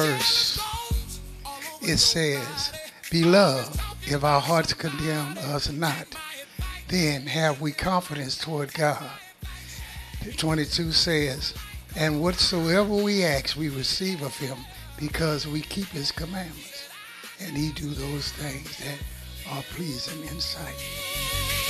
verse, it says, Beloved, if our hearts condemn us not, then have we confidence toward God. 22 says, And whatsoever we ask, we receive of him, because we keep his commandments. And he do those things that are pleasing in sight.